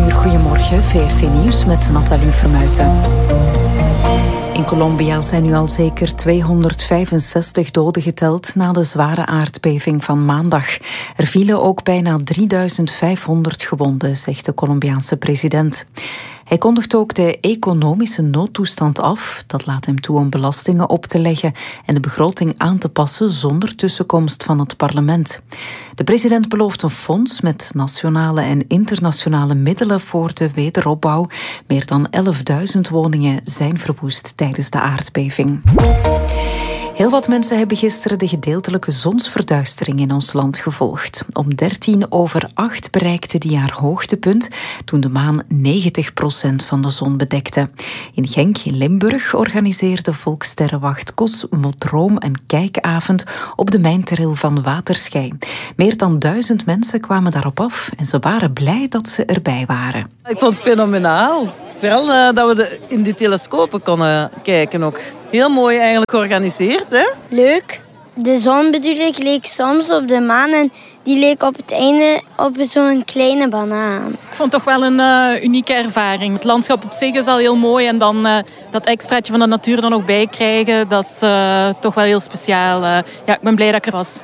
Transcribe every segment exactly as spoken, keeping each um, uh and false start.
uur, goedemorgen. V R T Nieuws met Nathalie Vermuijten. In Colombia zijn nu al zeker tweehonderdvijfenzestig doden geteld na de zware aardbeving van maandag. Er vielen ook bijna drieduizend vijfhonderd gewonden, zegt de Colombiaanse president. Hij kondigt ook de economische noodtoestand af. Dat laat hem toe om belastingen op te leggen en de begroting aan te passen zonder tussenkomst van het parlement. De president belooft een fonds met nationale en internationale middelen voor de wederopbouw. Meer dan elfduizend woningen zijn verwoest tijdens de aardbeving. Heel wat mensen hebben gisteren de gedeeltelijke zonsverduistering in ons land gevolgd. Om dertien over acht bereikte die haar hoogtepunt toen de maan negentig procent van de zon bedekte. In Genk in Limburg organiseerde Volkssterrenwacht Cosmodroom een kijkavond op de mijnteril van Waterschei. Meer dan duizend mensen kwamen daarop af en ze waren blij dat ze erbij waren. Ik vond het fenomenaal. Vooral uh, dat we de, in die telescopen konden kijken ook. Heel mooi eigenlijk georganiseerd, hè? Leuk. De zon bedoel ik leek soms op de maan en die leek op het einde op zo'n kleine banaan. Ik vond het toch wel een uh, unieke ervaring. Het landschap op zich is al heel mooi en dan uh, dat extraatje van de natuur er dan ook bij krijgen, dat is uh, toch wel heel speciaal. Uh, ja, ik ben blij dat ik er was.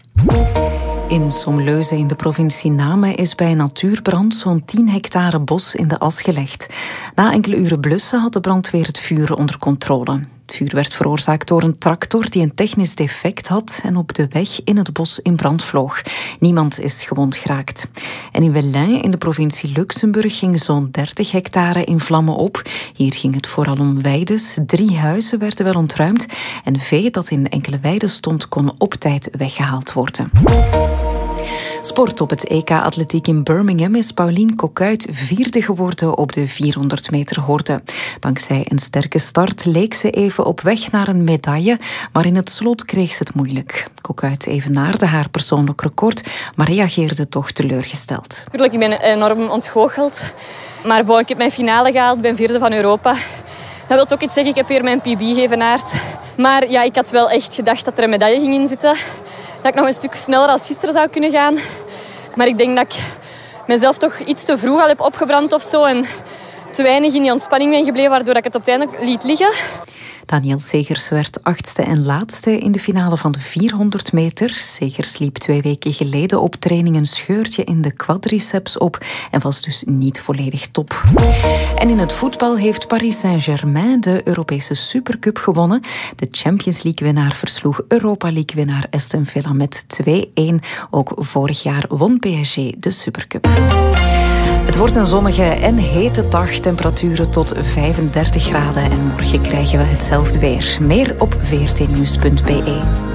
In Somleuze in de provincie Namen is bij een natuurbrand zo'n tien hectare bos in de as gelegd. Na enkele uren blussen had de brandweer het vuur onder controle. Het vuur werd veroorzaakt door een tractor die een technisch defect had en op de weg in het bos in brand vloog. Niemand is gewond geraakt. En in Velin in de provincie Luxemburg ging zo'n dertig hectare in vlammen op. Hier ging het vooral om weides. Drie huizen werden wel ontruimd en vee dat in enkele weiden stond kon op tijd weggehaald worden. Sport op het E K Atletiek in Birmingham is Pauline Coquuyt vierde geworden op de vierhonderd meter horde. Dankzij een sterke start leek ze even op weg naar een medaille, maar in het slot kreeg ze het moeilijk. Coquuyt evenaarde haar persoonlijk record, maar reageerde toch teleurgesteld. Natuurlijk, ik ben enorm ontgoocheld. Maar bon, ik heb mijn finale gehaald, ben vierde van Europa. Dat wil ook iets zeggen, ik heb weer mijn P B geëvenaard. Maar ja, ik had wel echt gedacht dat er een medaille ging in zitten. Dat ik nog een stuk sneller als gisteren zou kunnen gaan. Maar ik denk dat ik mezelf toch iets te vroeg al heb opgebrand of zo. En te weinig in die ontspanning ben gebleven, waardoor ik het op het einde liet liggen. Danielle Segers werd achtste en laatste in de finale van de vierhonderd meter. Segers liep twee weken geleden op training een scheurtje in de quadriceps op en was dus niet volledig top. En in het voetbal heeft Paris Saint-Germain de Europese Supercup gewonnen. De Champions League-winnaar versloeg Europa League-winnaar Aston Villa met twee-een. Ook vorig jaar won P S G de Supercup. Het wordt een zonnige en hete dag, temperaturen tot vijfendertig graden en morgen krijgen we hetzelfde weer. Meer op v r t nieuws punt b e.